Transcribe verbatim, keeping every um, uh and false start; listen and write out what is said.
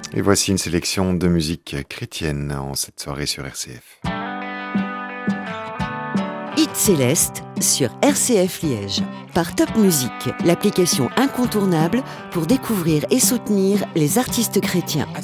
Et voici une sélection de musique chrétienne en cette soirée sur R C F. Hit Céleste sur R C F Liège, par Top Music, l'application incontournable pour découvrir et soutenir les artistes chrétiens.